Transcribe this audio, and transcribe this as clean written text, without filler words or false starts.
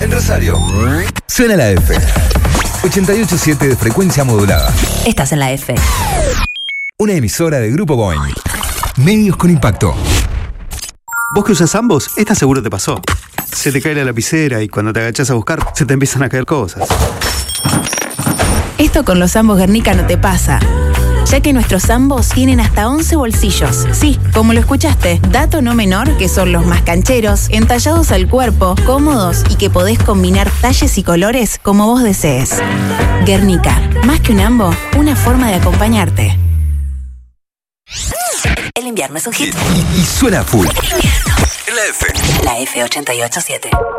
En Rosario, suena la F. 88.7 de frecuencia modulada. Estás en la F. Una emisora de Grupo Boing. Medios con impacto. Vos que usas ambos, esta seguro te pasó. Se te cae la lapicera y cuando te agachás a buscar, se te empiezan a caer cosas. Esto con los ambos Guernica no te pasa, ya que nuestros ambos tienen hasta 11 bolsillos. Sí, como lo escuchaste, dato no menor que son los más cancheros, entallados al cuerpo, cómodos y que podés combinar talles y colores como vos desees. Guernica, más que un ambo, una forma de acompañarte. El invierno es un hit. Y suena full. En la F. La F 88.7.